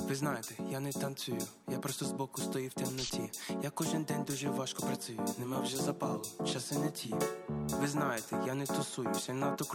Ви знаєте, я не танцюю, я просто збоку стою в темноті. Я кожен день дуже важко працюю, нема вже запалу, часи не ті. Ви знаєте, я не тусуюсь, я надто